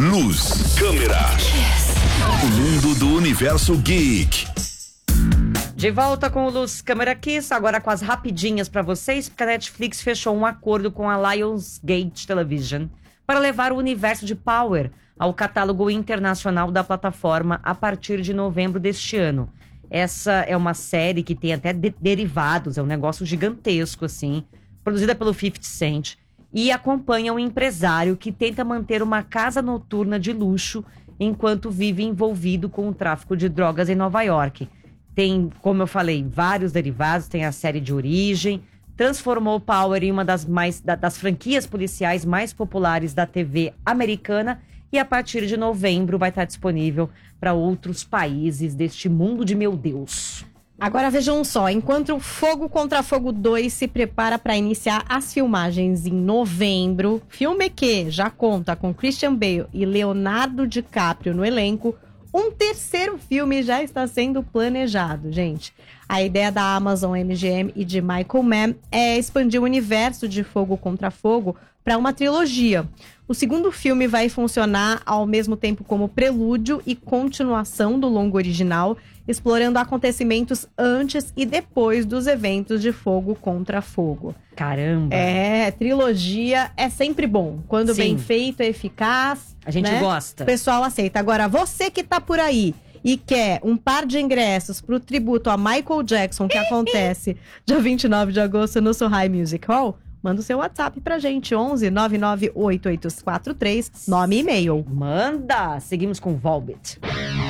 Luz, câmera. O mundo do universo geek. De volta com o Luz Câmera Kiss, agora com as rapidinhas pra vocês, porque a Netflix fechou um acordo com a Lionsgate Television para levar o universo de Power ao catálogo internacional da plataforma a partir de novembro deste ano. Essa é uma série que tem até derivados, é um negócio gigantesco, assim, produzida pelo 50 Cent, e acompanha um empresário que tenta manter uma casa noturna de luxo enquanto vive envolvido com o tráfico de drogas em Nova York. Tem, como eu falei, vários derivados, tem a série de origem, transformou Power em uma das franquias policiais mais populares da TV americana e a partir de novembro vai estar disponível para outros países deste mundo de meu Deus. Agora vejam só, enquanto o Fogo Contra Fogo 2 se prepara para iniciar as filmagens em novembro, filme que já conta com Christian Bale e Leonardo DiCaprio no elenco, um terceiro filme já está sendo planejado, gente. A ideia da Amazon MGM e de Michael Mann é expandir o universo de Fogo Contra Fogo para uma trilogia. O segundo filme vai funcionar ao mesmo tempo como prelúdio e continuação do longo original, explorando acontecimentos antes e depois dos eventos de Fogo Contra Fogo. Caramba! Trilogia é sempre bom. Quando bem feito, é eficaz. A gente gosta. O pessoal aceita. Agora, você que tá por aí e quer um par de ingressos pro tributo a Michael Jackson, que acontece dia 29 de agosto no Sohai Music Hall, manda o seu WhatsApp pra gente, 11 99843, nome e e-mail. Manda! Seguimos com Volbit.